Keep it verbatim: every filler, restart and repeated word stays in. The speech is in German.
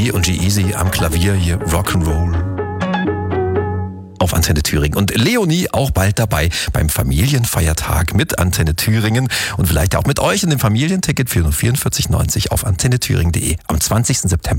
G und G-Eazy am Klavier hier Rock'n'Roll auf Antenne Thüringen. Und Leonie auch bald dabei beim Familienfeiertag mit Antenne Thüringen und vielleicht auch mit euch in dem Familienticket für nur vierundvierzig neunzig auf antenne thüringen punkt de am zwanzigsten September.